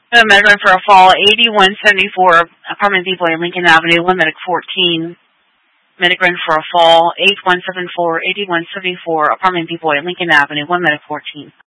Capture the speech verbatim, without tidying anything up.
Uh, Medic for a fall, eighty-one seventy-four, apartment B Boy, Lincoln Avenue, one Medic fourteen. Medic for a fall, eight one seven four, eighty-one seventy-four, apartment B Boy, Lincoln Avenue, one Medic fourteen.